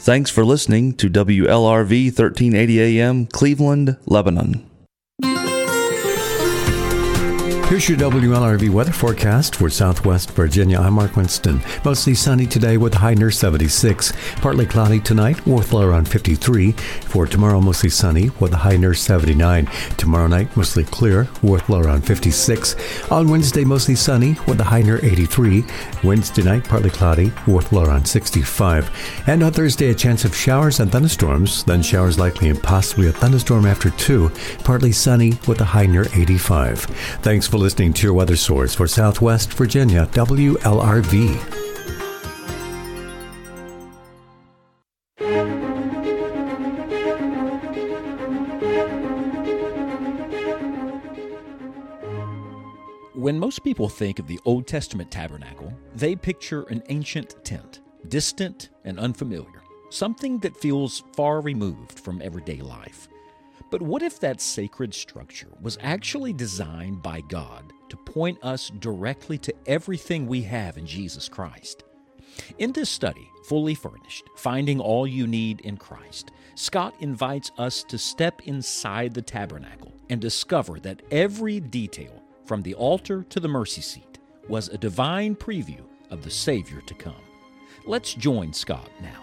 Thanks for listening to WLRV 1380 AM, Cleveland, Lebanon. Here's your WLRV weather forecast for Southwest Virginia. I'm Mark Winston. Mostly sunny today with a high near 76. Partly cloudy tonight with low around 53. For tomorrow, mostly sunny with a high near 79. Tomorrow night, mostly clear with low around 56. On Wednesday, mostly sunny with a high near 83. Wednesday night, partly cloudy with low around 65. And on Thursday, a chance of showers and thunderstorms. Then showers likely and possibly a thunderstorm after 2. Partly sunny with a high near 85. Thanks for listening to your weather source for Southwest Virginia, WLRV. When most people think of the Old Testament tabernacle, they picture an ancient tent, distant and unfamiliar, something that feels far removed from everyday life. But what if that sacred structure was actually designed by God to point us directly to everything we have in Jesus Christ? In this study, Fully Furnished, Finding All You Need in Christ, Scott invites us to step inside the tabernacle and discover that every detail, from the altar to the mercy seat, was a divine preview of the Savior to come. Let's join Scott now.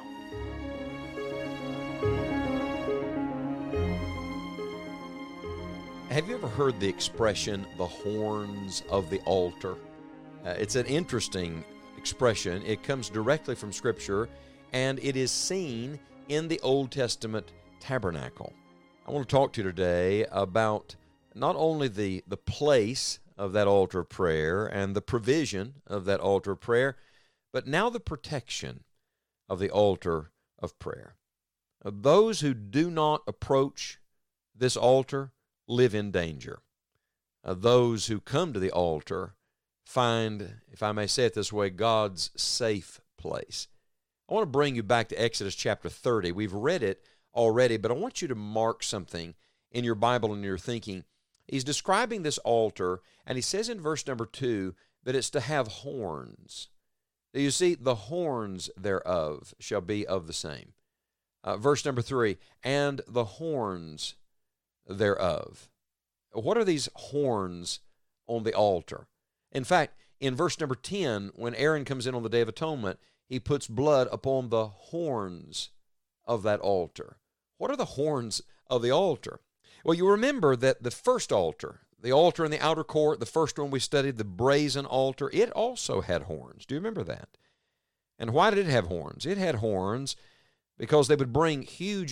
Have you ever heard the expression, the horns of the altar? It's an interesting expression. It comes directly from Scripture, and it is seen in the Old Testament tabernacle. I want to talk to you today about not only the place of that altar of prayer and the provision of that altar of prayer, but now the protection of the altar of prayer. Those who do not approach this altar live in danger. Those who come to the altar find, if I may say it this way, God's safe place. I want to bring you back to Exodus chapter 30. We've read it already, but I want you to mark something in your Bible and your thinking. He's describing this altar, and he says in verse number 2 that it's to have horns. You see, the horns thereof shall be of the same. Verse number 3, and the horns thereof. What are these horns on the altar? In fact, in verse number 10, when Aaron comes in on the Day of Atonement, he puts blood upon the horns of that altar. What are the horns of the altar? Well, you remember that the first altar, the altar in the outer court, the first one we studied, the brazen altar, it also had horns. Do you remember that? And why did it have horns? It had horns because they would bring huge